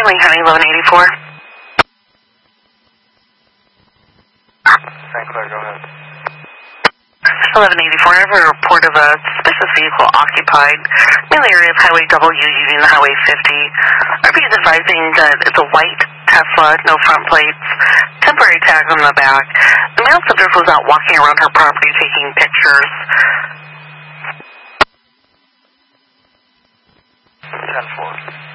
Wayne County, 1184. St. Clair, go ahead. 1184, I have a report of a suspicious vehicle occupied in the area of Highway W using the Highway 50. RP is advising that it's a white Tesla, no front plates, temporary tag on the back. The male subject was out walking around her property taking pictures. 10-4.